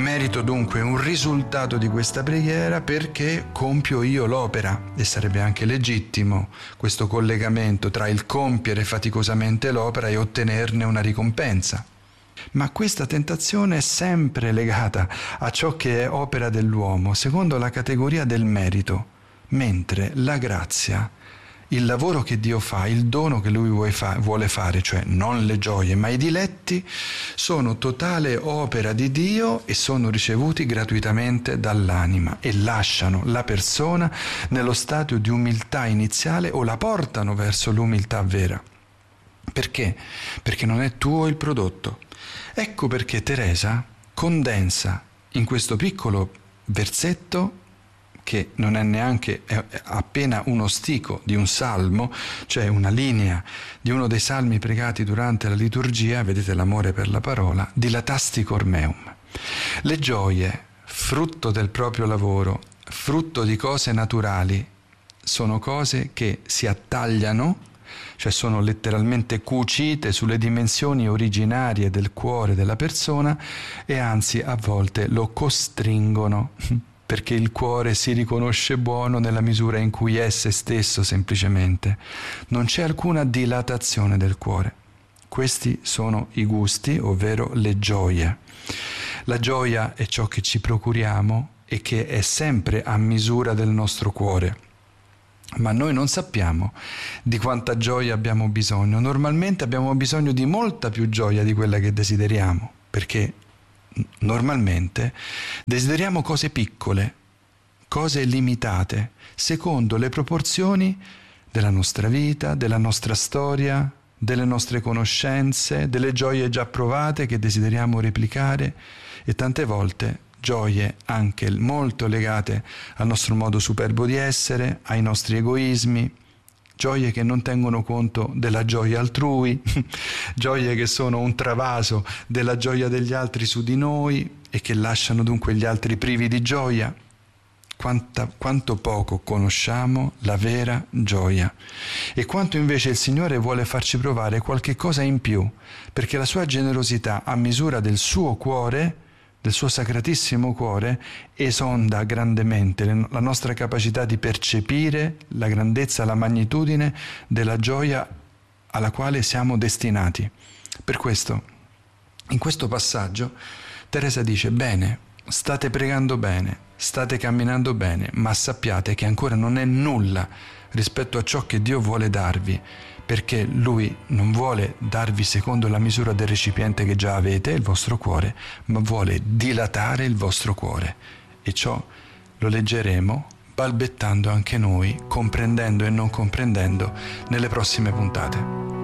merito dunque un risultato di questa preghiera perché compio io l'opera, e sarebbe anche legittimo questo collegamento tra il compiere faticosamente l'opera e ottenerne una ricompensa. Ma questa tentazione è sempre legata a ciò che è opera dell'uomo, secondo la categoria del merito, mentre la grazia, il lavoro che Dio fa, il dono che Lui vuole fare, cioè non le gioie ma i diletti, sono totale opera di Dio e sono ricevuti gratuitamente dall'anima e lasciano la persona nello stadio di umiltà iniziale o la portano verso l'umiltà vera. Perché? Perché non è tuo il prodotto. Ecco perché Teresa condensa in questo piccolo versetto, che non è neanche è appena uno stico di un salmo, cioè una linea di uno dei salmi pregati durante la liturgia, vedete l'amore per la parola, dilatasti cor meum. Le gioie, frutto del proprio lavoro, frutto di cose naturali, sono cose che si attagliano, cioè sono letteralmente cucite sulle dimensioni originarie del cuore della persona e anzi a volte lo costringono, perché il cuore si riconosce buono nella misura in cui è se stesso semplicemente. Non c'è alcuna dilatazione del cuore. Questi sono i gusti, ovvero le gioie. La gioia è ciò che ci procuriamo e che è sempre a misura del nostro cuore. Ma noi non sappiamo di quanta gioia abbiamo bisogno. Normalmente abbiamo bisogno di molta più gioia di quella che desideriamo, perché normalmente desideriamo cose piccole, cose limitate, secondo le proporzioni della nostra vita, della nostra storia, delle nostre conoscenze, delle gioie già provate che desideriamo replicare, e tante volte gioie anche molto legate al nostro modo superbo di essere, ai nostri egoismi, gioie che non tengono conto della gioia altrui, gioie che sono un travaso della gioia degli altri su di noi e che lasciano dunque gli altri privi di gioia. Quanto poco conosciamo la vera gioia e quanto invece il Signore vuole farci provare qualche cosa in più, perché la sua generosità a misura del suo cuore, del suo sacratissimo cuore, esonda grandemente la nostra capacità di percepire la grandezza, la magnitudine della gioia alla quale siamo destinati. Per questo, in questo passaggio, Teresa dice: bene, state pregando bene, state camminando bene, ma sappiate che ancora non è nulla rispetto a ciò che Dio vuole darvi, perché Lui non vuole darvi secondo la misura del recipiente che già avete, il vostro cuore, ma vuole dilatare il vostro cuore. E ciò lo leggeremo balbettando anche noi, comprendendo e non comprendendo, nelle prossime puntate.